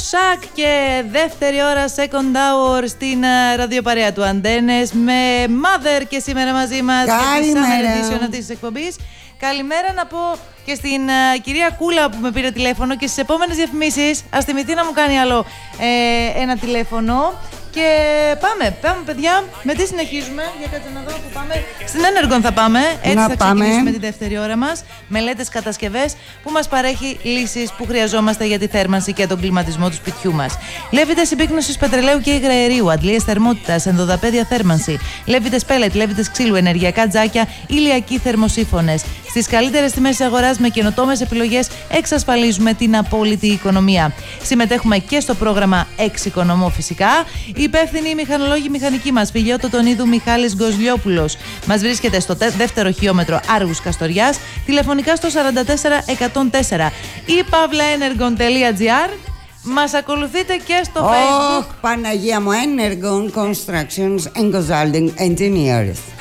Σακ και δεύτερη ώρα second hour στην ραδιοπαρέα του Αντένες με Mother και σήμερα μαζί μας για τη summer edition αυτής της εκπομπής. Καλημέρα να πω και στην κυρία Κούλα που με πήρε τηλέφωνο και στις επόμενες διαφημίσεις ας θυμηθεί να μου κάνει άλλο ένα τηλέφωνο. Και πάμε παιδιά, με τι συνεχίζουμε, για κάτσε να δω που πάμε. Στην Energon θα πάμε, έτσι θα ξεκινήσουμε τη δεύτερη ώρα μας. Μελέτες, κατασκευές που μας παρέχει λύσεις που χρειαζόμαστε για τη θέρμανση και τον κλιματισμό του σπιτιού μας. Λέβητες συμπίκνωσης πετρελαίου και υγραερίου, αντλίες θερμότητας, ενδοδαπέδια θέρμανση, λέβητες πέλετ, λέβητες ξύλου, ενεργειακά τζάκια, ηλιακοί θερμοσύφωνες. Στις καλύτερες τιμές αγοράς με καινοτόμες επιλογές εξασφαλίζουμε την απόλυτη οικονομία. Συμμετέχουμε και στο πρόγραμμα Εξοικονομώ φυσικά. Υπεύθυνοι οι μηχανολόγοι μηχανικοί μας, Φιλιώτο Τονίδου Μιχάλης Γκοζλιόπουλος. Μας βρίσκεται στο δεύτερο χιλιόμετρο Άργους Καστοριάς, τηλεφωνικά στο 44104 ή pavlaenergon.gr. Μας ακολουθείτε και στο Facebook. Παναγία μου, Energon Constructions and Consulting Engineers.